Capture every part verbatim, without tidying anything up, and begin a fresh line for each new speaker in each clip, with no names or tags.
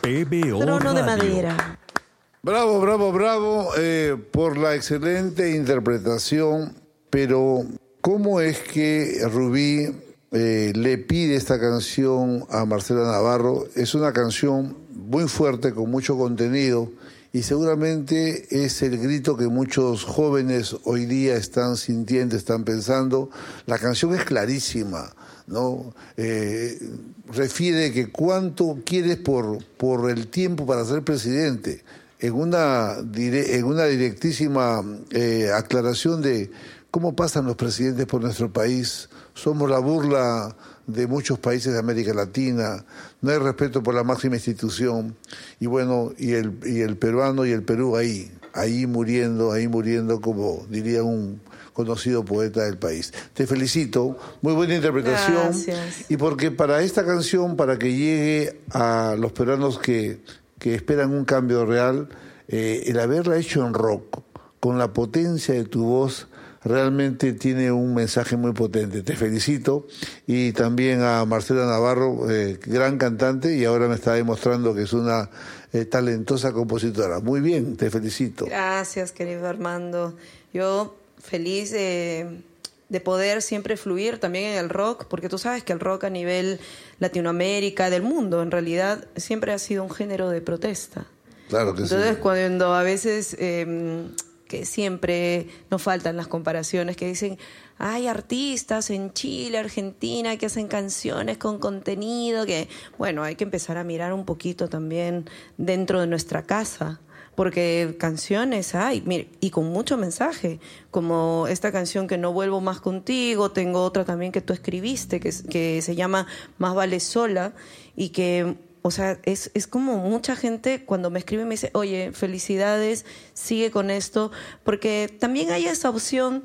P B O
Trono de
Radio.
madera.
Bravo, bravo, bravo eh, por la excelente interpretación, pero ¿cómo es que Rubí eh, le pide esta canción a Marcela Navarro? Es una canción muy fuerte, con mucho contenido, y seguramente es el grito que muchos jóvenes hoy día están sintiendo, están pensando. La canción es clarísima, ¿no? Eh, refiere que cuánto quieres por, por el tiempo para ser presidente, en una, dire, en una directísima eh, aclaración de cómo pasan los presidentes por nuestro país. Somos la burla de muchos países de América Latina, no hay respeto por la máxima institución, y bueno, y el, y el peruano y el Perú ahí, ahí muriendo, ahí muriendo, como diría un conocido poeta del país. Te felicito, muy buena interpretación.
Gracias.
Y porque para esta canción, para que llegue a los peruanos que, que esperan un cambio real, eh, el haberla hecho en rock, con la potencia de tu voz, realmente tiene un mensaje muy potente. Te felicito. Y también a Marcela Navarro, eh, gran cantante, y ahora me está demostrando que es una eh, talentosa compositora. Muy bien, te felicito.
Gracias, querido Armando. Yo feliz de, de poder siempre fluir también en el rock, porque tú sabes que el rock a nivel Latinoamérica, del mundo, en realidad, siempre ha sido un género de protesta.
Claro que
Entonces,
sí.
cuando a veces... Eh, que siempre nos faltan las comparaciones, que dicen, hay artistas en Chile, Argentina, que hacen canciones con contenido, que, bueno, hay que empezar a mirar un poquito también dentro de nuestra casa, porque canciones hay, mire, y con mucho mensaje, como esta canción que No vuelvo más contigo, tengo otra también que tú escribiste, que, que se llama Más vale sola, y que... O sea, es, es como mucha gente cuando me escribe me dice, oye, felicidades, sigue con esto, porque también hay esa opción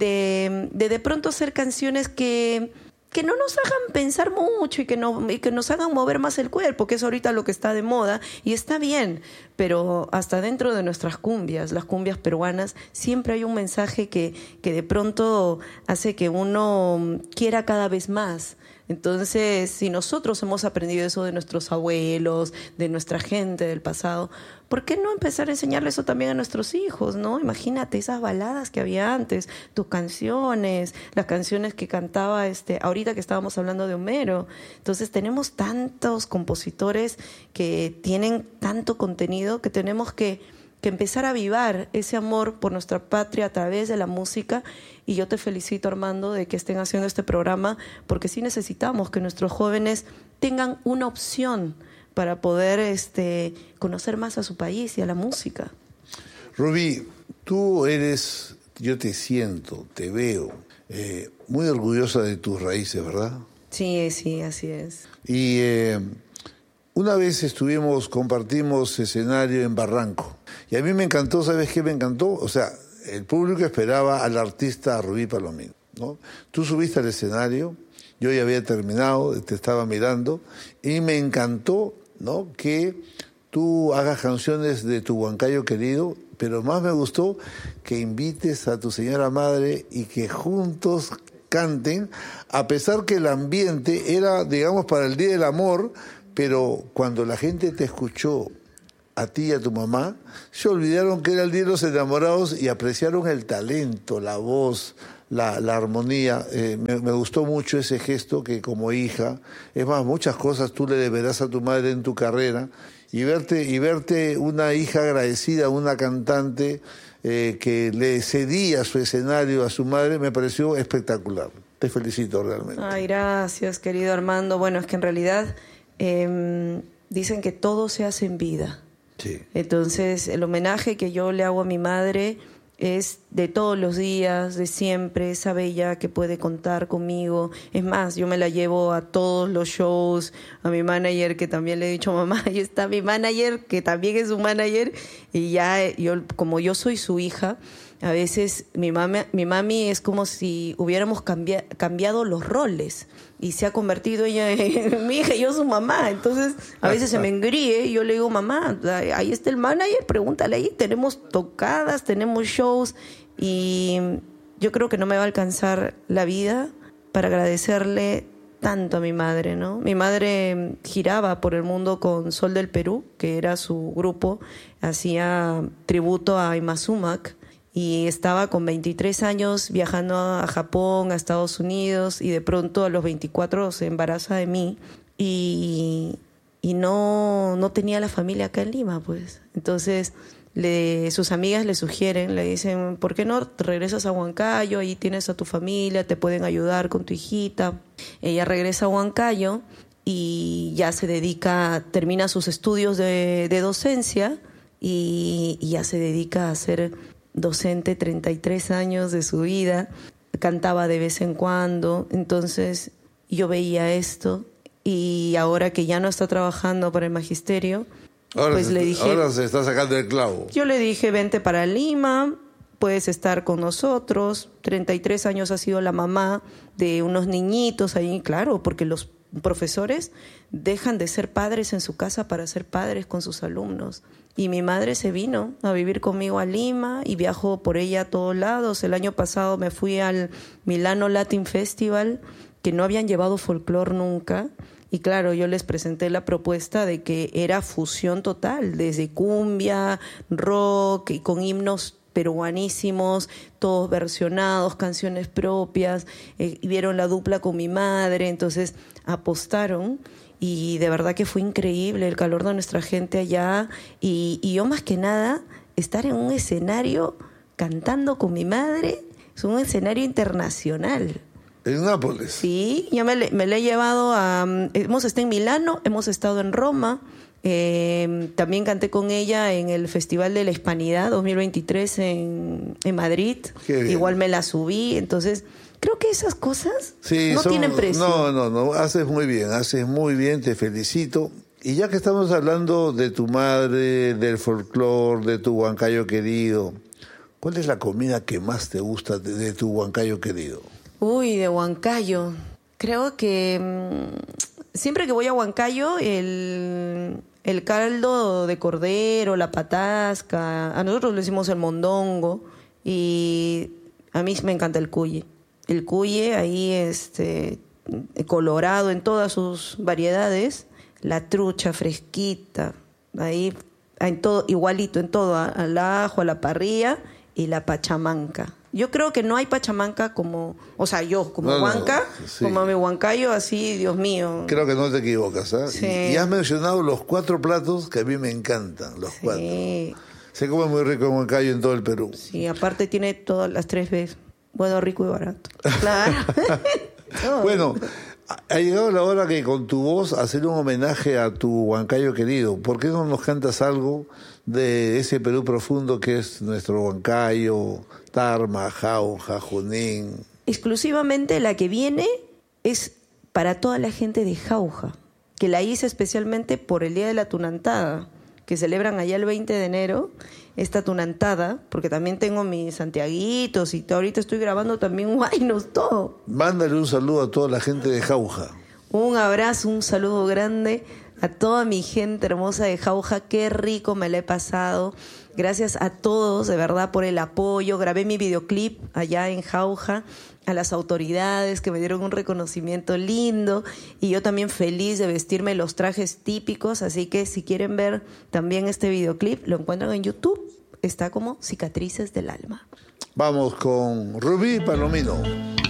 de de, de pronto hacer canciones que, que no nos hagan pensar mucho y que, no, y que nos hagan mover más el cuerpo, que es ahorita lo que está de moda, y está bien, pero hasta dentro de nuestras cumbias, las cumbias peruanas, siempre hay un mensaje que, que de pronto hace que uno quiera cada vez más. Entonces, si nosotros hemos aprendido eso de nuestros abuelos, de nuestra gente del pasado, ¿por qué no empezar a enseñarle eso también a nuestros hijos, no? Imagínate esas baladas que había antes, tus canciones, las canciones que cantaba, este, ahorita que estábamos hablando de Homero. Entonces, tenemos tantos compositores que tienen tanto contenido que tenemos que... que empezar a avivar ese amor por nuestra patria a través de la música. Y yo te felicito, Armando, de que estén haciendo este programa, porque sí necesitamos que nuestros jóvenes tengan una opción para poder este, conocer más a su país y a la música.
Rubí, tú eres, yo te siento, te veo, eh, muy orgullosa de tus raíces, ¿verdad?
Sí, sí, así es.
Y eh, una vez estuvimos, compartimos escenario en Barranco. Y a mí me encantó, ¿sabes qué me encantó? O sea, el público esperaba al artista Rubí Palomino, ¿no? Tú subiste al escenario, yo ya había terminado, te estaba mirando, y me encantó, ¿no?, que tú hagas canciones de tu Huancayo querido, pero más me gustó que invites a tu señora madre y que juntos canten, a pesar que el ambiente era, digamos, para el Día del Amor, pero cuando la gente te escuchó, a ti y a tu mamá, se olvidaron que era el Día de los Enamorados y apreciaron el talento, la voz, la, la armonía. Eh, me, me gustó mucho ese gesto que como hija, es más, muchas cosas tú le deberás a tu madre en tu carrera, y verte, y verte una hija agradecida, una cantante eh, que le cedía su escenario a su madre, me pareció espectacular. Te felicito realmente.
Ay, gracias, querido Armando. Bueno, es que en realidad eh, dicen que todo se hace en vida.
Sí.
Entonces, el homenaje que yo le hago a mi madre es de todos los días, de siempre, sabe ella que puede contar conmigo. Es más, yo me la llevo a todos los shows, a mi manager, que también le he dicho, mamá, ahí está mi manager, que también es un manager, y ya, yo, como yo soy su hija, a veces mi mami, mi mami es como si hubiéramos cambia, cambiado los roles, y se ha convertido ella en mi hija y yo su mamá. Entonces a veces se me engríe y yo le digo, mamá, ahí está el manager, pregúntale ahí, tenemos tocadas, tenemos shows, y yo creo que no me va a alcanzar la vida para agradecerle tanto a mi madre, ¿no? Mi madre giraba por el mundo con Sol del Perú, que era su grupo, hacía tributo a Imazumac, y estaba con veintitrés años viajando a Japón, a Estados Unidos, y de pronto a los veinticuatro se embaraza de mí, y, y no, no tenía la familia acá en Lima, pues. Entonces le, sus amigas le sugieren, le dicen, ¿por qué no te regresas a Huancayo? Ahí tienes a tu familia, te pueden ayudar con tu hijita. Ella regresa a Huancayo y ya se dedica, termina sus estudios de, de docencia y, y ya se dedica a ser docente treinta y tres años de su vida. Cantaba de vez en cuando. Entonces yo veía esto y ahora que ya no está trabajando para el magisterio,
Ahora,
pues
se,
le dije,
ahora se está sacando el clavo.
Yo le dije, vente para Lima, puedes estar con nosotros. treinta y tres años ha sido la mamá de unos niñitos ahí, claro, porque los profesores dejan de ser padres en su casa para ser padres con sus alumnos. Y mi madre se vino a vivir conmigo a Lima y viajó por ella a todos lados. El año pasado me fui al Milano Latin Festival, que no habían llevado folclore nunca. Y claro, yo les presenté la propuesta de que era fusión total, desde cumbia, rock y con himnos peruanísimos, todos versionados, canciones propias, eh, y vieron la dupla con mi madre, entonces apostaron y de verdad que fue increíble el calor de nuestra gente allá y, y yo más que nada estar en un escenario cantando con mi madre, es un escenario internacional.
En Nápoles.
Sí, yo me, me le he llevado a... Hemos estado en Milano, hemos estado en Roma, eh, también canté con ella en el Festival de la Hispanidad dos mil veintitrés en, en Madrid. Igual me la subí, entonces creo que esas cosas
sí,
no
son,
tienen precio.
No, no, no, haces muy bien, haces muy bien, te felicito. Y ya que estamos hablando de tu madre, del folclore, de tu Huancayo querido, ¿cuál es la comida que más te gusta de, de tu Huancayo querido?
Uy, de Huancayo. Creo que mmm, siempre que voy a Huancayo, el, el caldo de cordero, la patasca, a nosotros le decimos el mondongo y a mí me encanta el cuye. El cuye ahí este, colorado en todas sus variedades, la trucha fresquita, ahí en todo, igualito en todo, al ajo, a la parrilla y la pachamanca. Yo creo que no hay pachamanca como, o sea, yo como
no,
huanca,
no, sí.
como mi huancayo, así, Dios mío.
Creo que no te equivocas, ¿eh?
Sí.
Y, y has mencionado los cuatro platos que a mí me encantan, los
Sí.
cuatro. Se come muy rico en Huancayo, en todo el Perú.
Sí, aparte tiene todas las tres veces. Bueno, rico y barato. Claro.
Bueno, ha llegado la hora que con tu voz hacer un homenaje a tu Huancayo querido. ¿Por qué no nos cantas algo de ese Perú profundo que es nuestro Huancayo, Tarma, Jauja, Junín?
Exclusivamente la que viene es para toda la gente de Jauja, que la hice especialmente por el Día de la Tunantada, que celebran allá el veinte de enero, esta tunantada, porque también tengo mis santiaguitos y ahorita estoy grabando también guaynos, todo.
Mándale un saludo a toda la gente de Jauja.
Un abrazo, un saludo grande a toda mi gente hermosa de Jauja. Qué rico me la he pasado. Gracias a todos, de verdad, por el apoyo. Grabé mi videoclip allá en Jauja, a las autoridades que me dieron un reconocimiento lindo y yo también feliz de vestirme los trajes típicos. Así que si quieren ver también este videoclip, lo encuentran en YouTube. Está como Cicatrices del Alma.
Vamos con Rubí Palomino.